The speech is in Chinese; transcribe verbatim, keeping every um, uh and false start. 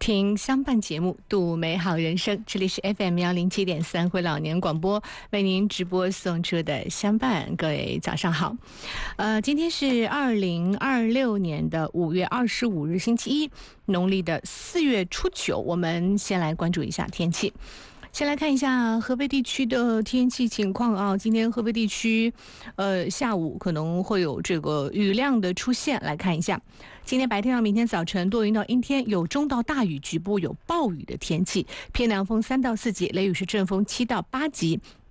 听相伴节目，度美好人生。这里是 F M 幺零七点三惠老年广播，为您直播送出的相伴。各位早上好，呃，今天是二零二六年的五月二十五日，星期一，农历的四月初九。我们先来关注一下天气。先来看一下河北地区的天气情况啊，今天河北地区，呃，下午可能会有这个雨量的出现。来看一下，今天白天到明天早晨多云到阴天，有中到大雨，局部有暴雨的天气，偏南风三到四级，雷雨是阵风七到八级。